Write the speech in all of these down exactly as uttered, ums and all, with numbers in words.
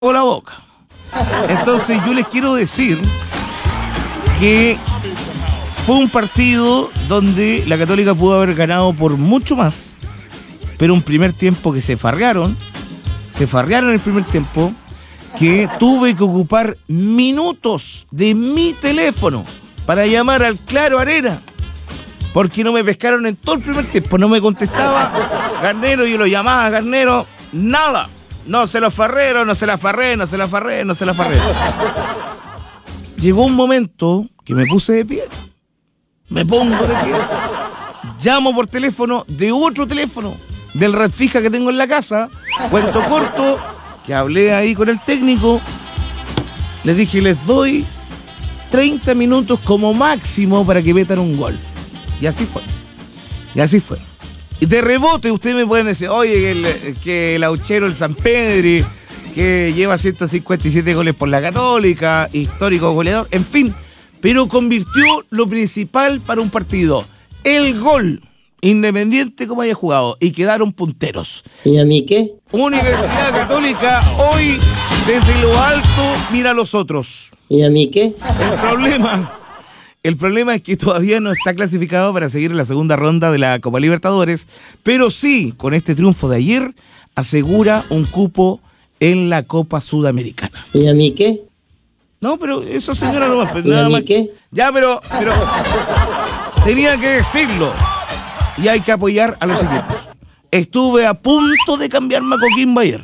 por la boca. Entonces yo les quiero decir que fue un partido donde la Católica pudo haber ganado por mucho más, pero un primer tiempo que se farrearon, se farrearon el primer tiempo, que tuve que ocupar minutos de mi teléfono para llamar al Claro Arena, porque no me pescaron en todo el primer tiempo, no me contestaba Garnero, yo lo llamaba a Garnero, nada, no se lo farrero, no se la farré, no se la farré, no se la farré. Llegó un momento que me puse de pie, me pongo de pie, llamo por teléfono de otro teléfono, del red fija que tengo en la casa, cuento corto, que hablé ahí con el técnico, les dije, les doy treinta minutos como máximo para que metan un gol. Y así fue. Y así fue. Y de rebote ustedes me pueden decir, oye, que el, que el Auchero, el San Pedri, que lleva ciento cincuenta y siete goles por la Católica, histórico goleador, en fin, pero convirtió lo principal para un partido, el gol, independiente como haya jugado, y quedaron punteros. ¿Y a mí qué? Universidad Católica hoy desde lo alto mira a los otros. ¿Y a mí qué? El problema, el problema es que todavía no está clasificado para seguir en la segunda ronda de la Copa Libertadores, pero sí, con este triunfo de ayer, asegura un cupo en la Copa Sudamericana. ¿Y a mí qué? No, pero eso, señora, no más. ¿Y Nada a mí más. qué? Ya, pero, pero tenía que decirlo. Y hay que apoyar a los equipos. Estuve a punto de cambiarme a Coquimbo ayer.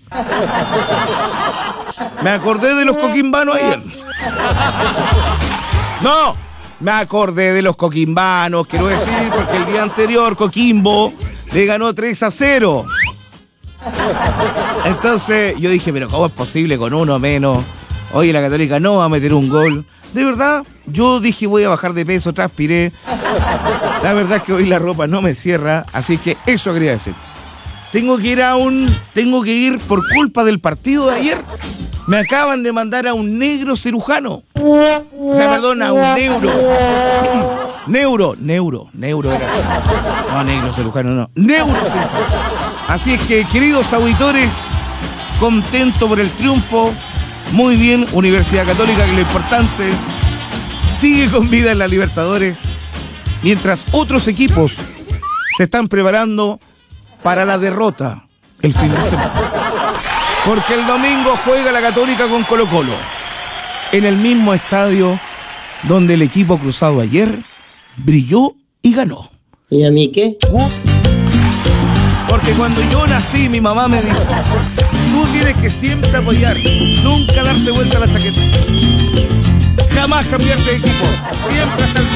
Me acordé de los coquimbanos ayer. No, me acordé de los coquimbanos, quiero decir, porque el día anterior Coquimbo le ganó tres a cero. Entonces yo dije, pero ¿cómo es posible con uno menos? Oye, la Católica no va a meter un gol. De verdad, yo dije voy a bajar de peso, transpiré. La verdad es que hoy la ropa no me cierra, así que eso quería decir. Tengo que ir a un... Tengo que ir por culpa del partido de ayer. Me acaban de mandar a un negro cirujano. O sea, perdón, a un neuro. Neuro, neuro, neuro era. No, negro cirujano, no. Neuro cirujano. Así es que, queridos auditores, contento por el triunfo. Muy bien, Universidad Católica, que es lo importante. Sigue con vida en la Libertadores, mientras otros equipos se están preparando para la derrota el fin de semana. Porque el domingo juega la Católica con Colo-Colo, en el mismo estadio donde el equipo cruzado ayer brilló y ganó. ¿Y a mí qué? Porque cuando yo nací, mi mamá me dijo, tú tienes que siempre apoyar, nunca darte vuelta a la chaqueta, jamás cambiarte de equipo, siempre hasta el